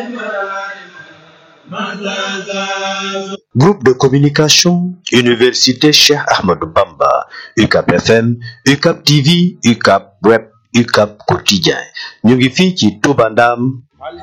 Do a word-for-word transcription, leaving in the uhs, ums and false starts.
Groupe de communication, Université Cheikh Ahmadou Bamba, U C A P F M, U C A P T V, U C A P Web, U C A P Quotidien. Ñu ngi fii ci Touba Ndam